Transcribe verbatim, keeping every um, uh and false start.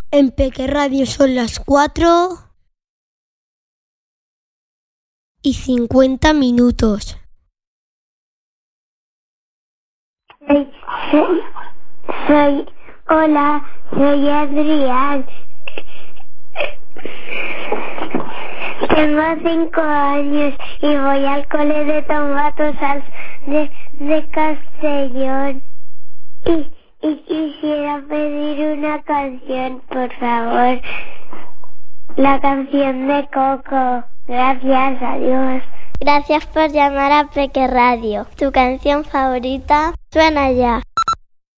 En Peque Radio son las cuatro y cincuenta minutos. Soy, soy, soy, hola, soy Adrián. Tengo cinco años y voy al cole de Tomatosals de, de Castellón. Y, y quisiera pedir una canción, por favor. La canción de Coco. Gracias, adiós. Gracias por llamar a Peque Radio. Tu canción favorita suena ya.